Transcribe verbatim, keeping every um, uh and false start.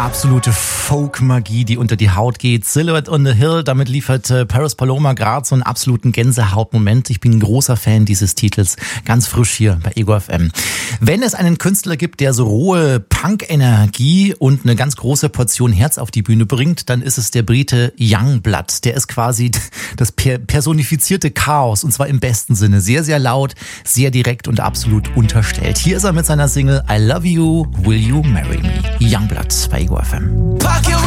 Absolute Folk-Magie, die unter die Haut geht. Silhouette on the Hill, damit liefert äh, Paris Paloma gerade so einen absoluten Gänsehautmoment. Ich bin ein großer Fan dieses Titels. Ganz frisch hier bei Ego F M. Wenn es einen Künstler gibt, der so rohe Punk-Energie und eine ganz große Portion Herz auf die Bühne bringt, dann ist es der Brite Yungblud. Der ist quasi das per- personifizierte Chaos, und zwar im besten Sinne. Sehr, sehr laut, sehr direkt und absolut unterstellt. Hier ist er mit seiner Single I Love You, Will You Marry Me? Yungblud bei Ego F M.